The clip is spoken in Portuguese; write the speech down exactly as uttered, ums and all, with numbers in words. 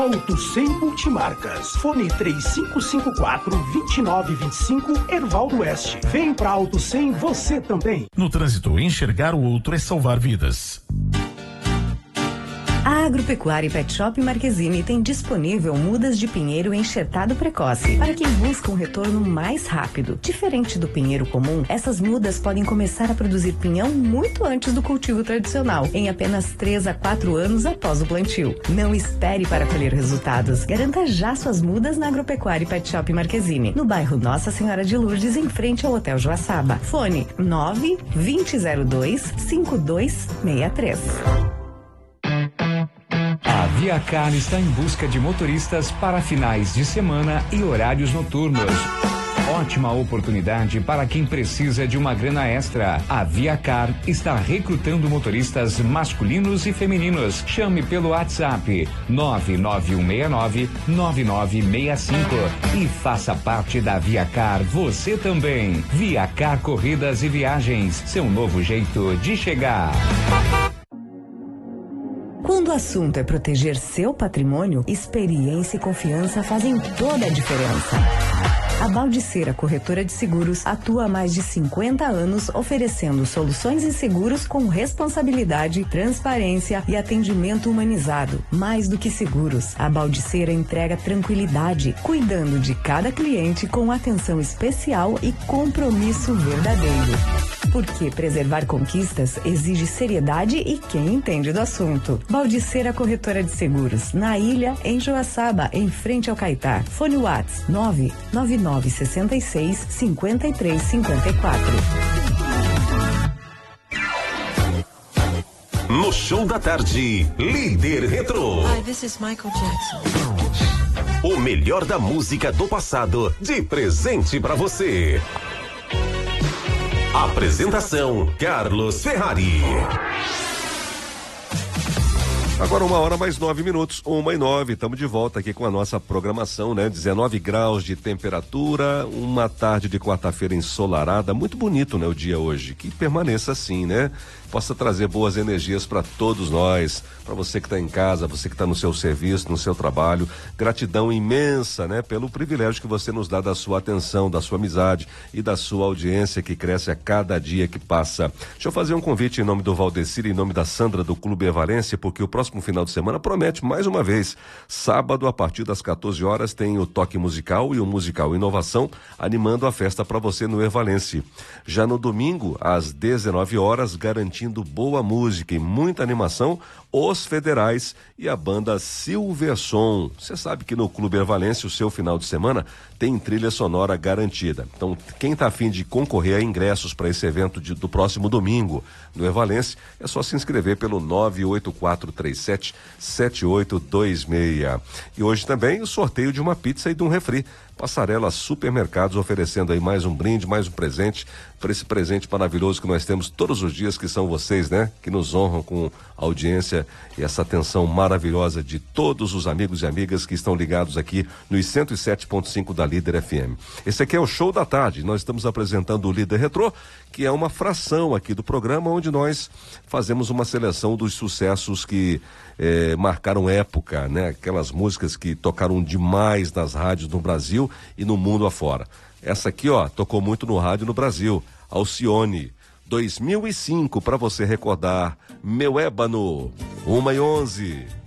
Auto cem Multimarcas. Fone três cinco cinco quatro, dois nove dois cinco, Ervaldo Oeste. Vem pra Auto cem você também. No trânsito, enxergar o outro é salvar vidas. A Agropecuária e Pet Shop Marquezine tem disponível mudas de pinheiro enxertado precoce para quem busca um retorno mais rápido. Diferente do pinheiro comum, essas mudas podem começar a produzir pinhão muito antes do cultivo tradicional, em apenas três a quatro anos após o plantio. Não espere para colher resultados. Garanta já suas mudas na Agropecuária e Pet Shop Marquezine, no bairro Nossa Senhora de Lourdes, em frente ao Hotel Joaçaba. Fone nove dois zero dois, cinco dois seis três. A ViaCar está em busca de motoristas para finais de semana e horários noturnos. Ótima oportunidade para quem precisa de uma grana extra. A ViaCar está recrutando motoristas masculinos e femininos. Chame pelo WhatsApp nove nove um seis nove, nove nove seis cinco e faça parte da ViaCar você também. ViaCar Corridas e Viagens, seu novo jeito de chegar. Quando o assunto é proteger seu patrimônio, experiência e confiança fazem toda a diferença. A Baldiceira Corretora de Seguros atua há mais de cinquenta anos oferecendo soluções em seguros com responsabilidade, transparência e atendimento humanizado. Mais do que seguros, a Baldiceira entrega tranquilidade, cuidando de cada cliente com atenção especial e compromisso verdadeiro. Porque preservar conquistas exige seriedade e quem entende do assunto. Baldiceira Corretora de Seguros, na Ilha, em Joaçaba, em frente ao Caetá. Fone Whats nove nove nove seis seis, cinco três cinco quatro. No Show da Tarde, Líder Retrô. Hi, this is Michael Jackson. O melhor da música do passado, de presente pra você. Apresentação, Carlos Ferrari. Agora uma hora mais nove minutos, uma e nove, estamos de volta aqui com a nossa programação, né? dezenove graus de temperatura, uma tarde de quarta-feira ensolarada, muito bonito, né? O dia hoje, que permaneça assim, né? Possa trazer boas energias para todos nós, para você que está em casa, você que está no seu serviço, no seu trabalho. Gratidão imensa, né? Pelo privilégio que você nos dá da sua atenção, da sua amizade e da sua audiência que cresce a cada dia que passa. Deixa eu fazer um convite em nome do Valdecir e em nome da Sandra do Clube Evalência, porque o próximo final de semana promete mais uma vez. Sábado, a partir das quatorze horas, tem o Toque Musical e o Musical Inovação, animando a festa para você no Evalense. Já no domingo, às dezenove horas, garantindo boa música e muita animação, os Federais e a banda Silverson. Você sabe que no Clube Ervalense o seu final de semana tem trilha sonora garantida. Então, quem está a fim de concorrer a ingressos para esse evento de, do próximo domingo no Ervalense, é só se inscrever pelo nove oito quatro três sete, sete oito dois seis. E hoje também o sorteio de uma pizza e de um refri. Passarela Supermercados oferecendo aí mais um brinde, mais um presente, para esse presente maravilhoso que nós temos todos os dias, que são vocês, né? Que nos honram com a audiência e essa atenção maravilhosa de todos os amigos e amigas que estão ligados aqui nos cento e sete ponto cinco da Líder F M. Esse aqui é o Show da Tarde, nós estamos apresentando o Líder Retrô, que é uma fração aqui do programa, onde nós fazemos uma seleção dos sucessos que eh, marcaram época, né? Aquelas músicas que tocaram demais nas rádios no Brasil e no mundo afora. Essa aqui, ó, tocou muito no rádio no Brasil. Alcione, dois mil e cinco, para você recordar. Meu Ébano, uma e onze.